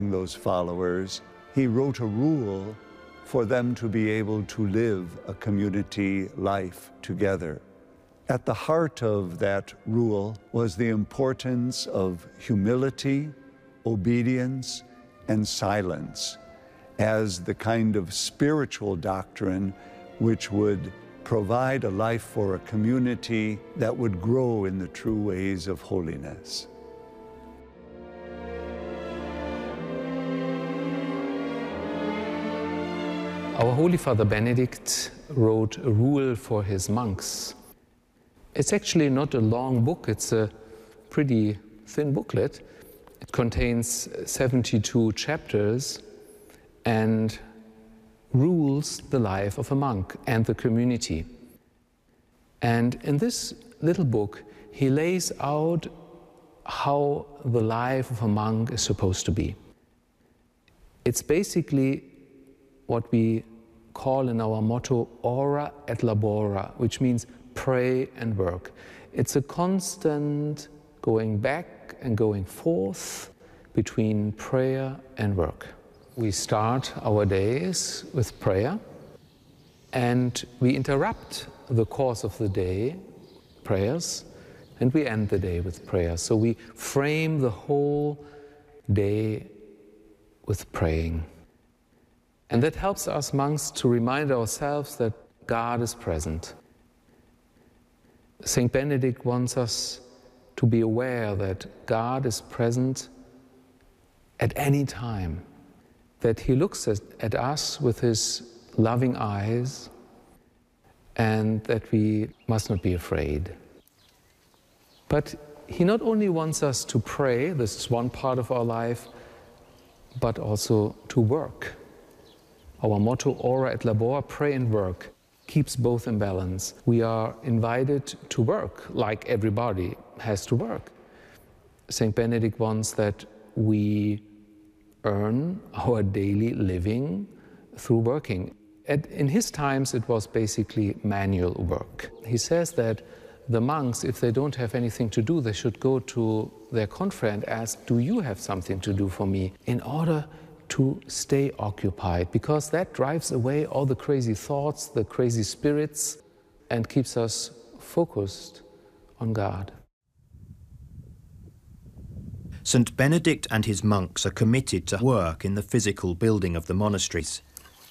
those followers, he wrote a rule for them to be able to live a community life together. At the heart of that rule was the importance of humility, obedience, and silence as the kind of spiritual doctrine which would provide a life for a community that would grow in the true ways of holiness. Our Holy Father Benedict wrote a rule for his monks. It's actually not a long book, it's a pretty thin booklet. It contains 72 chapters and rules the life of a monk and the community. And in this little book, he lays out how the life of a monk is supposed to be. It's basically what we call in our motto, ora et labora, which means pray and work. It's a constant going back and going forth between prayer and work. We start our days with prayer, and we interrupt the course of the day, prayers, and we end the day with prayer. So we frame the whole day with praying. And that helps us monks to remind ourselves that God is present. Saint Benedict wants us to be aware that God is present at any time, that he looks at us with his loving eyes, and that we must not be afraid. But he not only wants us to pray, this is one part of our life, but also to work. Our motto, ora et labora, pray and work, keeps both in balance. We are invited to work, like everybody has to work. Saint Benedict wants that we earn our daily living through working. In his times, it was basically manual work. He says that the monks, if they don't have anything to do, they should go to their confrere and ask, do you have something to do for me? In order to stay occupied, because that drives away all the crazy thoughts, the crazy spirits, and keeps us focused on God. St. Benedict and his monks are committed to work in the physical building of the monasteries.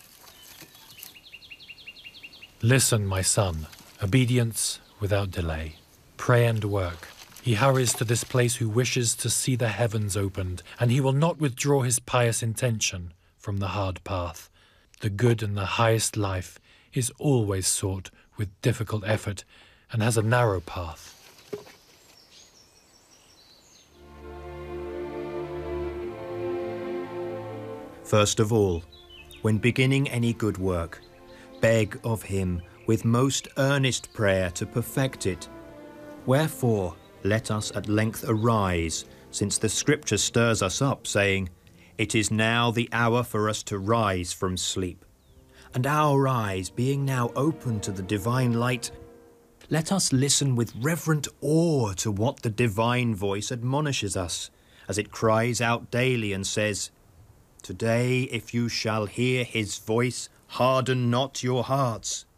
Listen, my son, obedience without delay. Pray and work. He hurries to this place who wishes to see the heavens opened, and he will not withdraw his pious intention from the hard path. The good and the highest life is always sought with difficult effort and has a narrow path. First of all, when beginning any good work, beg of him with most earnest prayer to perfect it. Wherefore, let us at length arise, since the Scripture stirs us up, saying, "It is now the hour for us to rise from sleep." And our eyes being now open to the divine light, let us listen with reverent awe to what the divine voice admonishes us, as it cries out daily and says, "Today, if you shall hear his voice, harden not your hearts."